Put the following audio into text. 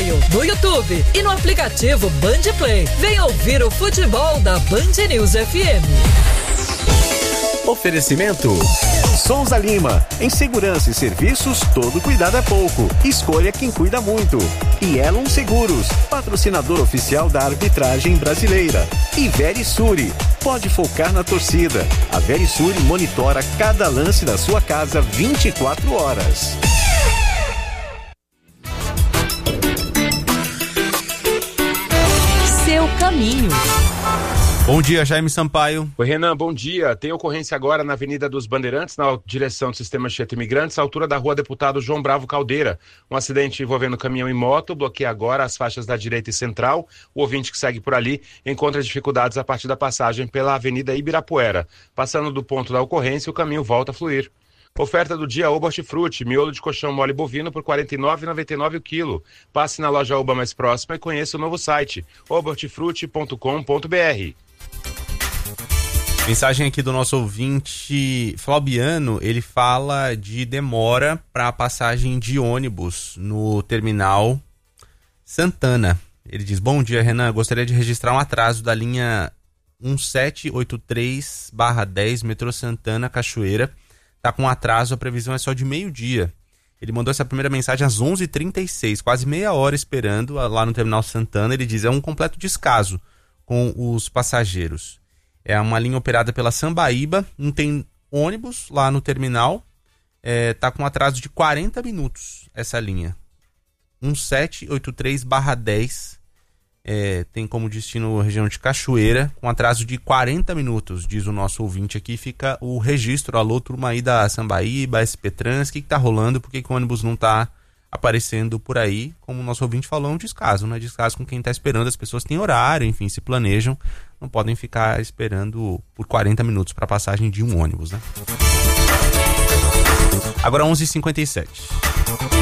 rádio, no YouTube e no aplicativo Band Play. Venha ouvir o futebol da Band News FM. Oferecimento Souza Lima, em segurança e serviços, todo cuidado é pouco. Escolha quem cuida muito. E Elon Seguros, patrocinador oficial da arbitragem brasileira. E Verisure, pode focar na torcida. A Verisure monitora cada lance da sua casa 24 horas. Seu caminho. Bom dia, Jaime Sampaio. Oi, Renan, bom dia. Tem ocorrência agora na Avenida dos Bandeirantes, na direção do Sistema Anchieta Imigrantes, à altura da Rua Deputado João Bravo Caldeira. Um acidente envolvendo caminhão e moto bloqueia agora as faixas da direita e central. O ouvinte que segue por ali encontra dificuldades a partir da passagem pela Avenida Ibirapuera. Passando do ponto da ocorrência, o caminho volta a fluir. Oferta do dia Oba Hortifruti, miolo de colchão mole bovino por R$ 49,99 o quilo. Passe na loja Oba mais próxima e conheça o novo site, obahortifruti.com.br. Mensagem aqui do nosso ouvinte Flaubiano, ele fala de demora para a passagem de ônibus no terminal Santana. Ele diz: bom dia, Renan, gostaria de registrar um atraso da linha 1783/10 metrô Santana Cachoeira. Tá com atraso, a previsão é só de meio-dia. Ele mandou essa primeira mensagem às 11h36, quase meia hora esperando lá no terminal Santana. Ele diz: é um completo descaso com os passageiros. É uma linha operada pela Sambaíba, não tem ônibus lá no terminal, tá com atraso de 40 minutos essa linha. 1783/10, tem como destino a região de Cachoeira, com atraso de 40 minutos, diz o nosso ouvinte aqui. Fica o registro, alô, turma aí da Sambaíba, SP Trans, o que tá rolando, por que o ônibus não tá aparecendo por aí? Como o nosso ouvinte falou, é um descaso, né? Descaso com quem tá esperando, as pessoas têm horário, enfim, se planejam, não podem ficar esperando por 40 minutos para passagem de um ônibus, né? Agora 11h57.